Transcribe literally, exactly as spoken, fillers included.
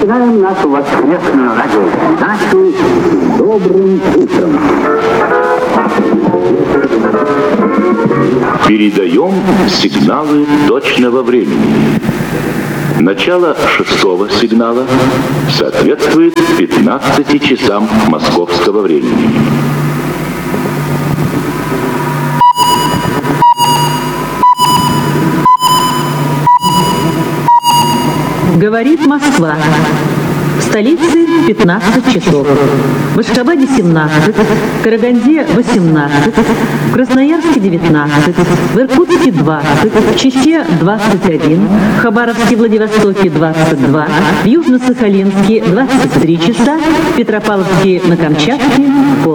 начинаем нашу воскресную радиопередачу с добрым утром. Передаем сигналы точного времени. Начало шестого сигнала соответствует пятнадцати часам московского времени. Говорит Москва. В столице пятнадцать часов. В Ашхабаде семнадцать, в Караганде восемнадцать, в Красноярске девятнадцать, в Иркутске двадцать, в Чите двадцать один, в Хабаровске, Владивостоке двадцать два, в Южно-Сахалинске двадцать три часа, в Петропавловске на Камчатке пол.